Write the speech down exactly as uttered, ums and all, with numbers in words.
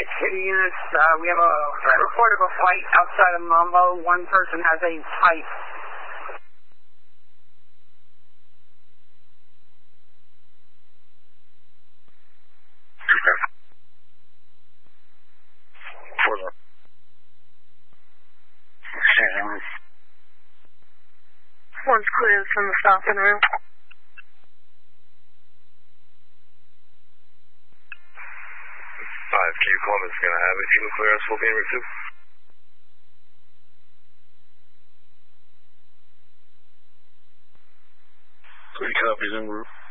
It's city units. Uh, we have a report of a fight outside of Mambo. One person has a pipe. One's clear from the stopping room. five Q Columbus going to have it. Eagle clearance will be en route two. Three copies en route.